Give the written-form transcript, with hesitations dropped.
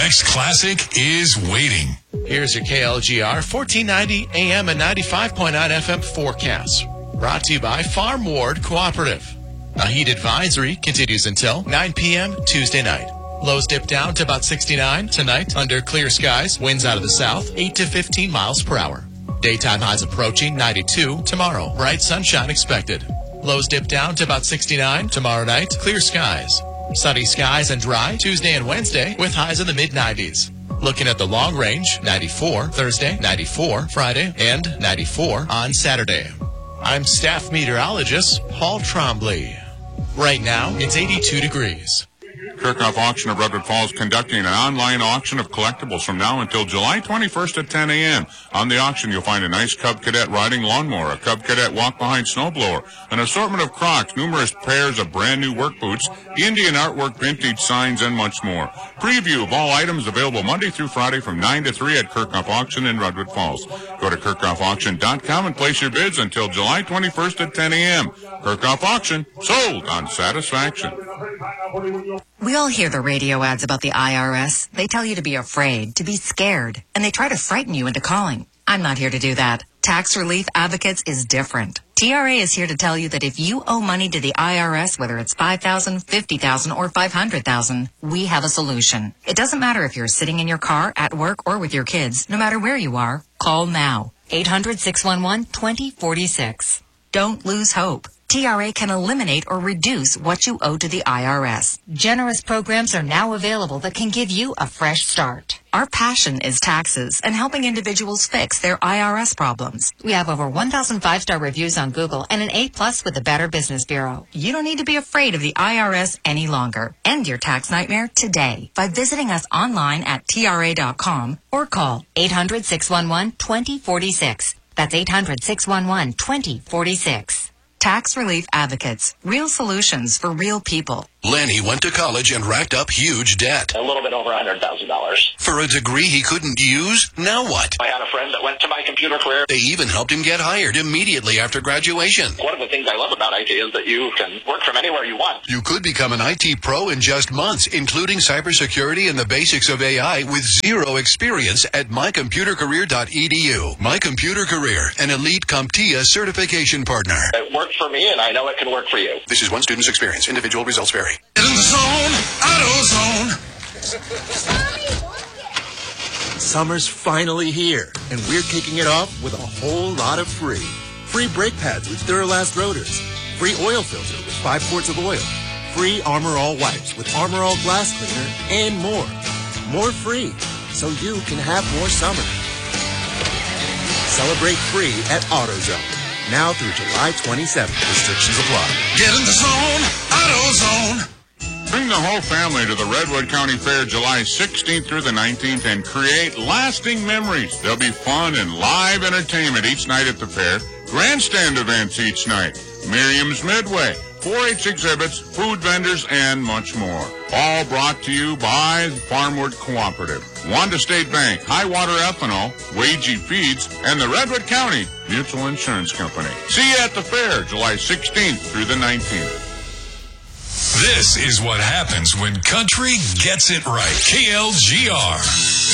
next classic is waiting. Here's your KLGR 1490 AM and 95.9 FM forecast. Brought to you by Farm Ward Cooperative. A heat advisory continues until 9 p.m. Tuesday night. Lows dip down to about 69 tonight under clear skies. Winds out of the south, 8 to 15 miles per hour. Daytime highs approaching 92 tomorrow. Bright sunshine expected. Lows dip down to about 69 tomorrow night. Clear skies. Sunny skies and dry Tuesday and Wednesday with highs in the mid-90s. Looking at the long range, 94 Thursday, 94 Friday, and 94 on Saturday. I'm staff meteorologist Paul Trombley. Right now, it's 82 degrees. Kirchhoff Auction of Redwood Falls conducting an online auction of collectibles from now until July 21st at 10 a.m. On the auction, you'll find a nice Cub Cadet riding lawnmower, a Cub Cadet walk-behind snowblower, an assortment of Crocs, numerous pairs of brand-new work boots, Indian artwork, vintage signs, and much more. Preview of all items available Monday through Friday from 9 to 3 at Kirchhoff Auction in Redwood Falls. Go to KirchhoffAuction.com and place your bids until July 21st at 10 a.m. Kirchhoff Auction, sold on satisfaction. We all hear the radio ads about the IRS. They tell you to be afraid, to be scared, and they try to frighten you into calling. I'm not here to do that. Tax Relief Advocates is different. TRA is here to tell you that if you owe money to the IRS, whether it's $5,000, $50,000, or $500,000, we have a solution. It doesn't matter if you're sitting in your car, at work, or with your kids. No matter where you are, call now. 800-611-2046. Don't lose hope. TRA can eliminate or reduce what you owe to the IRS. Generous programs are now available that can give you a fresh start. Our passion is taxes and helping individuals fix their IRS problems. We have over 1,000 5-star reviews on Google and an A+ with the Better Business Bureau. You don't need to be afraid of the IRS any longer. End your tax nightmare today by visiting us online at TRA.com or call 800-611-2046. That's 800-611-2046. Tax Relief Advocates. Real solutions for real people. Lenny went to college and racked up huge debt. A little bit over $100,000. For a degree he couldn't use? Now what? I had a friend that went to My Computer Career. They even helped him get hired immediately after graduation. One of the things I love about IT is that you can work from anywhere you want. You could become an IT pro in just months, including cybersecurity and the basics of AI with zero experience at mycomputercareer.edu. My Computer Career, an elite CompTIA certification partner. It worked for me, and I know it can work for you. This is one student's experience. Individual results vary. In the zone, AutoZone. Summer's finally here, and we're kicking it off with a whole lot of free. Free brake pads with Duralast rotors. Free oil filter with 5 quarts of oil. Free Armor All wipes with Armor All glass cleaner, and more. More free, so you can have more summer. Celebrate free at AutoZone. Now through July 27th. Restrictions apply. Get in the zone, AutoZone. Bring the whole family to the Redwood County Fair July 16th through the 19th and create lasting memories. There'll be fun and live entertainment each night at the fair, grandstand events each night, Miriam's Midway, 4-H exhibits, food vendors, and much more. All brought to you by Farmwood Cooperative, Wanda State Bank, Highwater Ethanol, Wagey Feeds, and the Redwood County Mutual Insurance Company. See you at the fair July 16th through the 19th. This is what happens when country gets it right. KLGR.